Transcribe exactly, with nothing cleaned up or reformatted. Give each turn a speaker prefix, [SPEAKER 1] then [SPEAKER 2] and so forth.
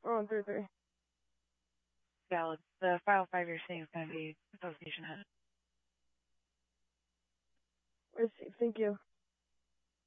[SPEAKER 1] Four one three three.
[SPEAKER 2] Valid. The file five you're seeing is going to be association head.
[SPEAKER 1] Received. Thank you.